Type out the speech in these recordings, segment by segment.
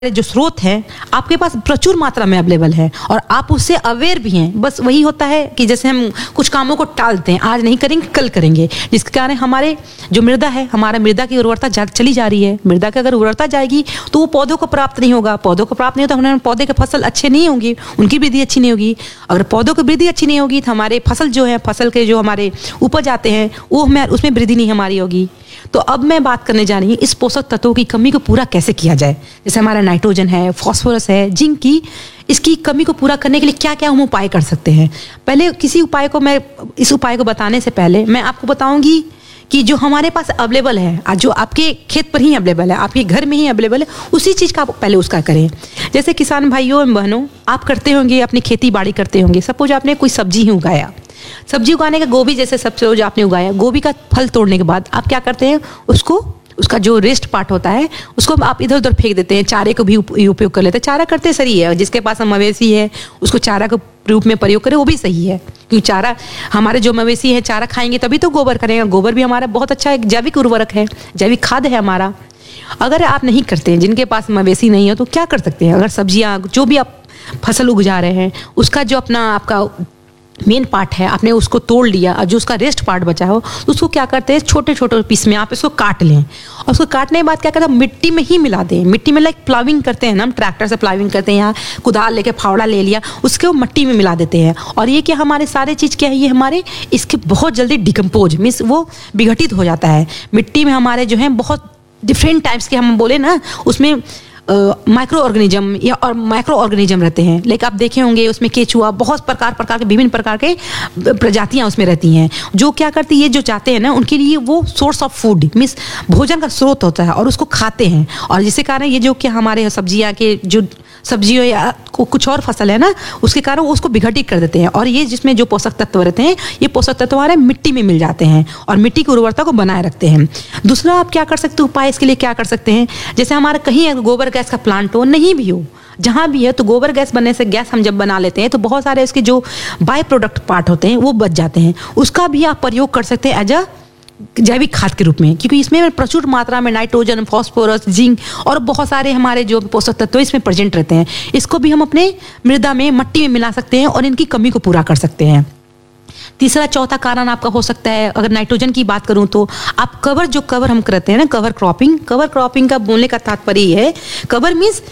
जो स्रोत है आपके पास प्रचुर मात्रा में अवेलेबल है और आप उससे अवेयर भी हैं। बस वही होता है कि जैसे हम कुछ कामों को टालते हैं, आज नहीं करेंगे कल करेंगे, जिसके कारण हमारे जो मृदा है, हमारा मृदा की उर्वरता चली जा रही है। मृदा की अगर उर्वरता जाएगी तो वो पौधों को प्राप्त नहीं होगा, पौधों को प्राप्त नहीं होता हमारे पौधे के फसल अच्छे नहीं होंगी, उनकी वृद्धि अच्छी नहीं होगी। अगर पौधों की वृद्धि अच्छी नहीं होगी तो हमारे फसल जो है, फसल के जो हमारे उपज आते हैं वो उसमें वृद्धि नहीं हमारी होगी। तो अब मैं बात करने जा रही हूँ इस पोषक तत्वों की कमी को पूरा कैसे किया जाए। जैसे हमारा नाइट्रोजन है, फास्फोरस है, जिंक की, इसकी कमी को पूरा करने के लिए क्या क्या हम उपाय कर सकते हैं। पहले किसी उपाय को इस उपाय को बताने से पहले मैं आपको बताऊंगी कि जो हमारे पास अवेलेबल है, जो आपके खेत पर ही अवेलेबल है, आपके घर में ही अवेलेबल है, उसी चीज़ का आप पहले उसका करें। जैसे किसान भाइयों एवं बहनों, आप करते होंगे, अपनी खेती बाड़ी करते होंगे। सपोज आपने कोई सब्जी ही उगाया, सब्जी उगाने का गोभी जैसे सब्जी जो आपने उगाया, गोभी का फल तोड़ने के बाद आप क्या करते हैं, उसका जो रेस्ट पार्ट होता है उसको आप इधर उधर फेंक देते हैं, चारे को भी उपयोग कर लेते हैं। चारा करते सही है, जिसके पास मवेशी है उसको चारा के रूप में प्रयोग करें, वो भी सही है, क्योंकि चारा हमारे जो मवेशी है चारा खाएंगे तभी तो गोबर करेंगे। गोबर भी हमारा बहुत अच्छा एक जैविक उर्वरक है, जैविक खाद है हमारा। अगर आप नहीं करते हैं, जिनके पास मवेशी नहीं है, तो क्या कर सकते हैं, अगर सब्जियाँ जो भी आप फसल उगा रहे हैं उसका जो आपका मेन पार्ट है, आपने उसको तोड़ लिया और जो उसका रेस्ट पार्ट बचा हो तो उसको क्या करते हैं, छोटे छोटे पीस में आप इसको काट लें और उसको काटने के बाद क्या करते हैं, मिट्टी में ही मिला दें। मिट्टी में लाइक प्लाविंग करते हैं ना, हम ट्रैक्टर से प्लाविंग करते हैं, यहाँ कुदाल लेके फावड़ा ले लिया, उसको मिट्टी में मिला देते हैं। और ये क्या हमारे सारे चीज़ क्या है, ये हमारे इसके बहुत जल्दी डिकम्पोज मीन्स वो विघटित हो जाता है। मिट्टी में हमारे जो है बहुत डिफरेंट टाइप्स के, हम बोले ना, उसमें माइक्रो ऑर्गेनिज्म या और माइक्रो ऑर्गेनिज्म रहते हैं। लाइक आप देखे होंगे उसमें केचुआ, बहुत प्रकार के विभिन्न प्रकार के प्रजातियां उसमें रहती हैं, जो क्या करती है, जो चाहते हैं ना, उनके लिए वो सोर्स ऑफ फूड मीन्स भोजन का स्रोत होता है और उसको खाते हैं। और जिसके कारण ये जो कि हमारे सब्जियां के जो सब्जियों या कुछ और फसल है ना, उसके कारण उसको विघटित कर देते हैं। और ये जिसमें जो पोषक तत्व रहते हैं, ये पोषक तत्व हमारे मिट्टी में मिल जाते हैं और मिट्टी की उर्वरता को बनाए रखते हैं। दूसरा आप क्या कर सकते हो, उपाय इसके लिए क्या कर सकते हैं, जैसे हमारे कहीं गोबर गैस का प्लांट हो, नहीं भी हो, जहाँ भी है, तो गोबर गैस बनने से गैस हम जब बना लेते हैं तो बहुत सारे इसके जो बाय प्रोडक्ट पार्ट होते हैं वो बच जाते हैं। उसका भी आप प्रयोग कर सकते हैं एज अ जैविक खाद के रूप में, क्योंकि इसमें प्रचुर मात्रा में नाइट्रोजन, फास्फोरस, जिंक और बहुत सारे हमारे जो पोषक तत्व इसमें प्रेजेंट रहते हैं। इसको भी हम अपने मृदा में, मिट्टी में मिला सकते हैं और इनकी कमी को पूरा कर सकते हैं। तीसरा चौथा कारण आपका हो सकता है, अगर नाइट्रोजन की बात करूं तो आप कवर हम करते हैं ना, कवर क्रॉपिंग का बोलने का तात्पर्य ये है, कवर मीन्स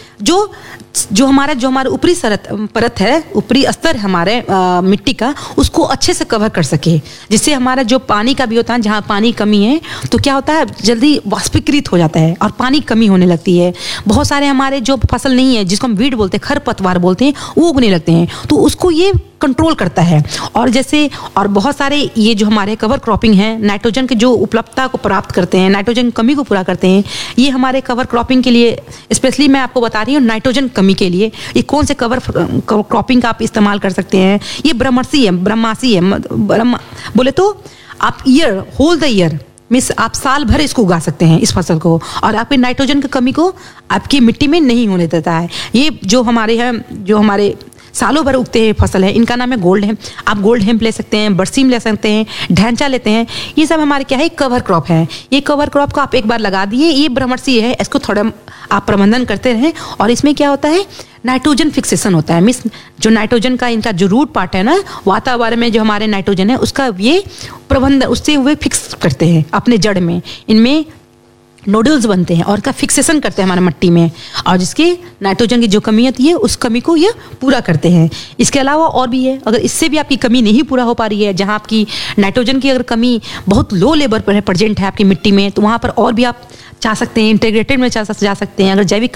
जो हमारा ऊपरी परत है, ऊपरी स्तर हमारे मिट्टी का, उसको अच्छे से कवर कर सके, जिससे हमारा जो पानी का भी होता है, जहाँ पानी कमी है तो क्या होता है, जल्दी वाष्पीकृत हो जाता है और पानी कमी होने लगती है। बहुत सारे हमारे जो फसल नहीं है, जिसको हम वीड बोलते हैं, खरपतवार बोलते हैं, वो उगने लगते हैं, तो उसको ये कंट्रोल करता है। और बहुत सारे ये जो हमारे कवर क्रॉपिंग है, नाइट्रोजन के जो उपलब्धता को प्राप्त करते हैं, नाइट्रोजन की कमी को पूरा करते हैं। ये हमारे कवर क्रॉपिंग के लिए स्पेशली मैं आपको बता रही हूँ, नाइट्रोजन कमी के लिए ये कौन से कवर क्रॉपिंग का आप इस्तेमाल कर सकते हैं। ये ब्रह्मासी है, बोले तो आप होल द ईयर मीन्स आप साल भर इसको उगा सकते हैं, इस फसल को, और आपके नाइट्रोजन की कमी को आपकी मिट्टी में नहीं होने देता है। ये जो हमारे सालों भर उगते हैं फसल है, इनका नाम है गोल्ड हेम्प। आप गोल्ड हेम्प ले सकते हैं, बरसीम ले सकते हैं, ढैंचा लेते हैं, ये सब हमारे क्या है, कवर क्रॉप है। ये कवर क्रॉप को आप एक बार लगा दिए, ये ब्रह्मर्षि है, इसको थोड़ा आप प्रबंधन करते रहें। और इसमें क्या होता है, नाइट्रोजन फिक्सेशन होता है, मीन्स जो नाइट्रोजन का इनका जो रूट पार्ट है ना, वातावरण में जो हमारे नाइट्रोजन है उसका ये प्रबंधन, उससे वे फिक्स करते हैं अपने जड़ में, इनमें नोडल्स बनते हैं और इसका फिक्सेशन करते हैं हमारे मिट्टी में, और जिसकी नाइट्रोजन की जो कमी होती है उस कमी को ये पूरा करते हैं। इसके अलावा और भी है, अगर इससे भी आपकी कमी नहीं पूरा हो पा रही है, जहाँ आपकी नाइट्रोजन की अगर कमी बहुत लो लेवल पर है, प्रेजेंट है आपकी मिट्टी में, तो वहाँ पर और भी आप चाह सकते हैं, इंटीग्रेटेड में जा सकते हैं। अगर जैविक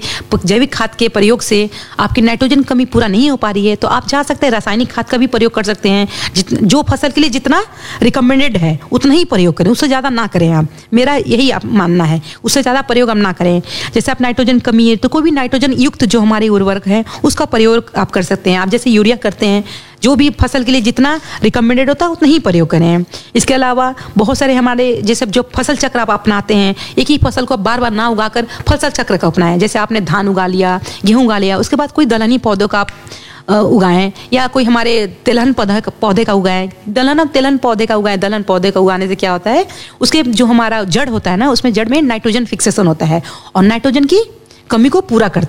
खाद के प्रयोग से आपकी नाइट्रोजन कमी पूरा नहीं हो पा रही है, तो आप जा सकते हैं रासायनिक खाद का भी प्रयोग कर सकते हैं। जो फसल के लिए जितना रिकमेंडेड है उतना ही प्रयोग करें, उससे ज़्यादा ना करें। आप, मेरा यही आप मानना है, उससे ज़्यादा प्रयोग हम ना करें। जैसे आप नाइट्रोजन कमी है तो कोई भी नाइट्रोजन युक्त जो हमारी उर्वरक है उसका प्रयोग आप कर सकते हैं। आप जैसे यूरिया करते हैं, जो भी फसल के लिए जितना रिकमेंडेड होता है उतना ही प्रयोग करें। इसके अलावा बहुत सारे हमारे जैसे जो फसल चक्र आप अपनाते हैं, एक ही फसल को बार बार ना उगाकर फसल चक्र का अपनाएं। जैसे आपने धान उगा लिया, गेहूं उगा लिया, उसके बाद कोई दलहनी पौधों का आप उगाएं, या कोई हमारे तिलहन पौधे का उगाएं, तिलहन पौधे का उगाएं। दलहन पौधे का उगाने से क्या होता है, उसके जो हमारा जड़ होता है ना, उसमें जड़ में नाइट्रोजन फिक्सेशन होता है और नाइट्रोजन की कमी को पूरा करता